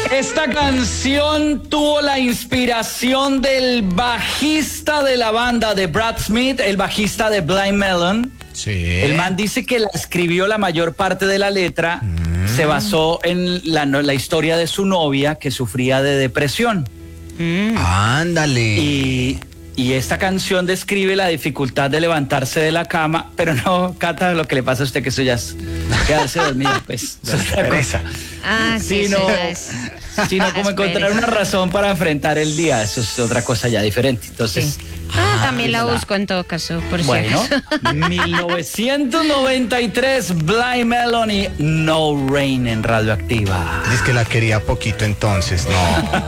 Esta canción tuvo la inspiración del bajista de la banda de Brad Smith, el bajista de Blind Melon. Sí. El man dice que la escribió la mayor parte de la letra, se basó en la historia de su novia que sufría de depresión. Ándale. Y esta canción describe la dificultad de levantarse de la cama, pero no, Cata, lo que le pasa a usted que eso ya es quedarse dormido, pues. Eso es otra cosa. Sí, Sino, eso ya es. sino como encontrar una razón para enfrentar el día, eso es otra cosa ya diferente. Entonces, También la busco en todo caso, por bueno, cierto. 1993, Blind Melon y No Rain en Radioactiva. Dice que la quería poquito entonces, no.